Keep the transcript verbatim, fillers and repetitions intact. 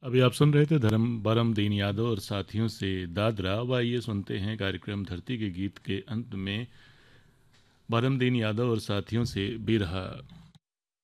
अभी आप सुन रहे थे धर्म बरमदीन यादव और साथियों से दादरा। अब आइए सुनते हैं कार्यक्रम धरती के गीत के अंत में बरमदीन यादव और साथियों से बिरहा।